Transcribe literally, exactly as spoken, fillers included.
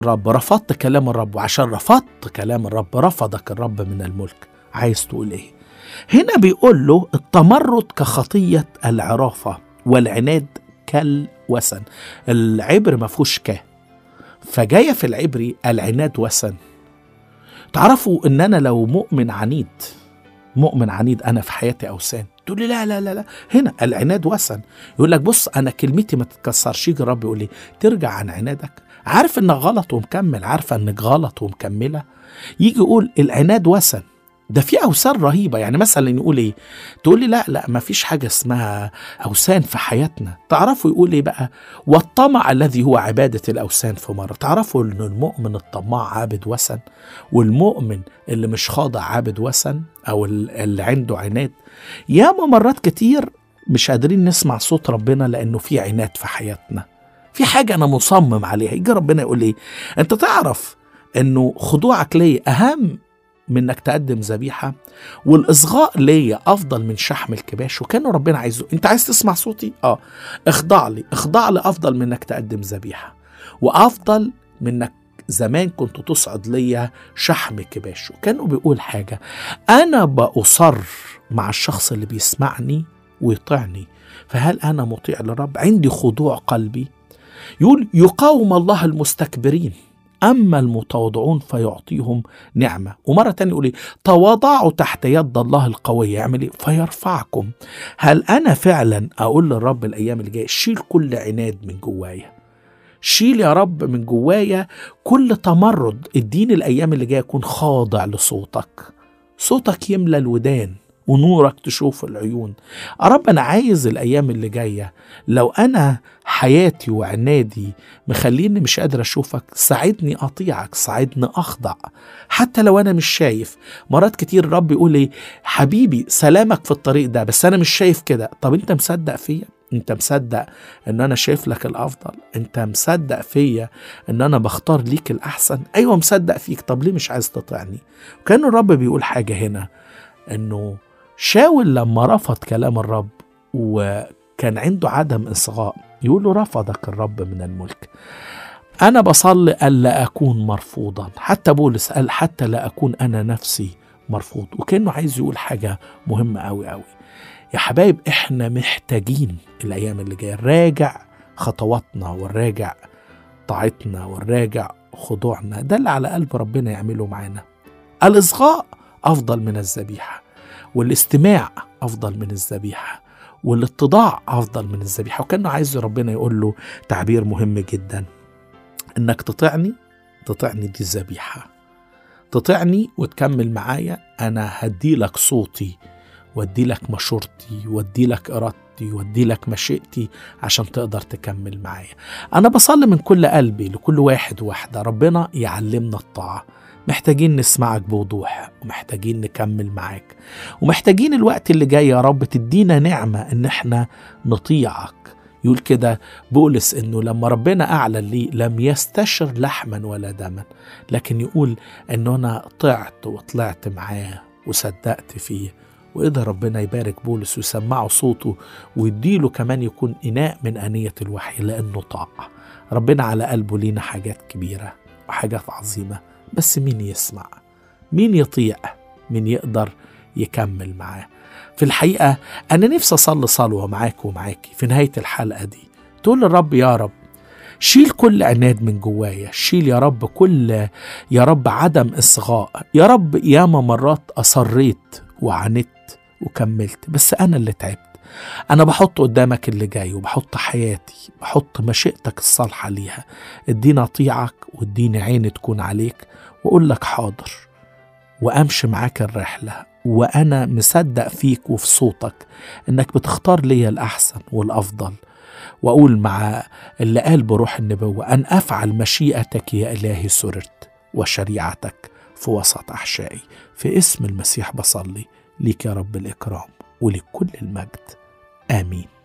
الرب، رفضت كلام الرب، وعشان رفضت كلام الرب رفضك الرب من الملك. عايز تقول ايه؟ هنا بيقول له التمرد كخطية العرافة والعناد كالوثن. العبر ما فيهوش ك، فجاية في العبري العناد وثن. تعرفوا ان انا لو مؤمن عنيد، مؤمن عنيد انا في حياتي اوثان، تقول لي لا لا لا لا، هنا العناد وثن. يقول لك بص انا كلمتي ما تتكسرش، يجي الرب يقول لي ترجع عن عنادك، عارف انك غلط ومكمل، عارفه انك غلط ومكمله. يجي يقول العناد وثن. ده في اوثان رهيبه، يعني مثلا يقول ايه؟ تقول لي لا لا ما فيش حاجه اسمها اوثان في حياتنا. تعرفوا يقول ايه بقى؟ والطمع الذي هو عباده الاوثان في مره. تعرفوا ان المؤمن الطماع عابد وثن، والمؤمن اللي مش خاضع عابد وثن، او اللي عنده عناد. ياما مرات كتير مش قادرين نسمع صوت ربنا لانه في عناد في حياتنا، في حاجه انا مصمم عليها. يجي ربنا يقول ايه؟ انت تعرف انه خضوعك ليا اهم من انك تقدم ذبيحه، والاصغاء ليا افضل من شحم الكباش. وكانوا ربنا عايزه، انت عايز تسمع صوتي؟ اه اخضع لي، اخضع لي افضل من انك تقدم ذبيحه، وافضل من انك زمان كنت تصعد ليا شحم كباش. وكانوا بيقول حاجه، انا باصر مع الشخص اللي بيسمعني ويطيعني. فهل انا مطيع للرب؟ عندي خضوع قلبي. يقول يقاوم الله المستكبرين أما المتواضعون فيعطيهم نعمة. ومرة تانية يقول تواضعوا تحت يد الله القوية، يعمل إيه؟ فيرفعكم. هل أنا فعلا أقول للرب الأيام اللي جاية شيل كل عناد من جوايا، شيل يا رب من جوايا كل تمرد، اديني الأيام اللي جاية أكون خاضع لصوتك، صوتك يملى الودان ونورك تشوف العيون. يا رب أنا عايز الأيام اللي جاية لو أنا حياتي وعنادي مخليني مش قادر أشوفك، ساعدني أطيعك، ساعدني أخضع حتى لو أنا مش شايف. مرات كتير الرب يقول لي حبيبي سلامك في الطريق ده، بس أنا مش شايف كده. طب أنت مصدق فيا؟ أنت مصدق أن أنا شايف لك الأفضل؟ أنت مصدق فيا أن أنا بختار ليك الأحسن؟ أيوة مصدق فيك. طب ليه مش عايز تطيعني؟ وكان الرب بيقول حاجة هنا، أنه شاول لما رفض كلام الرب وكان عنده عدم إصغاء، يقول له رفضك الرب من الملك. أنا بصلي ألا أكون مرفوضا. حتى بولس قال حتى لا أكون أنا نفسي مرفوض. وكأنه عايز يقول حاجة مهمة أوي أوي. يا حبايب إحنا محتاجين الأيام اللي جاية نراجع خطواتنا، ونراجع طاعتنا، ونراجع خضوعنا. ده اللي على قلب ربنا يعمله معانا. الإصغاء أفضل من الذبيحة، والاستماع أفضل من الذبيحة، والاتضاع أفضل من الذبيحة. وكأنه عايز ربنا يقول له تعبير مهم جدا، إنك تطيعني، تطيعني دي الذبيحة، تطيعني وتكمل معايا، أنا هدي لك صوتي وادي لك مشورتي وادي لك إرادتي وادي لك مشيئتي عشان تقدر تكمل معايا. أنا بصلي من كل قلبي لكل واحد واحدة ربنا يعلمنا الطاعة. محتاجين نسمعك بوضوح، ومحتاجين نكمل معاك، ومحتاجين الوقت اللي جاي يا رب تدينا نعمة ان احنا نطيعك. يقول كده بولس انه لما ربنا اعلن لي لم يستشر لحما ولا دما، لكن يقول انه انا طعت وطلعت معاه وصدقت فيه. وإذا ربنا يبارك بولس ويسمعه صوته ويديله كمان يكون إناء من آنية الوحي، لأنه طاع. ربنا على قلبه لينا حاجات كبيرة وحاجات عظيمة، بس مين يسمع؟ مين يطيع؟ مين يقدر يكمل معاه؟ في الحقيقة أنا نفسي أصلي صلوة معاك ومعاكي في نهاية الحلقة دي، تقول للرب يا رب شيل كل عناد من جوايا، شيل يا رب كل يا رب عدم إصغاء. يا رب ياما مرات أصريت وعانيت وكملت، بس أنا اللي تعبت. أنا بحط قدامك اللي جاي، وبحط حياتي، بحط مشيئتك الصالحة ليها. ادينا أطيعك واديني عين تكون عليك وأقول لك حاضر، وأمشي معاك الرحلة، وأنا مصدق فيك وفي صوتك إنك بتختار لي الأحسن والأفضل. وأقول مع اللي قال بروح النبوة أن أفعل مشيئتك يا إلهي سررت، وشريعتك في وسط أحشائي. في اسم المسيح بصلي ليك يا رب الإكرام ولكل المجد، آمين.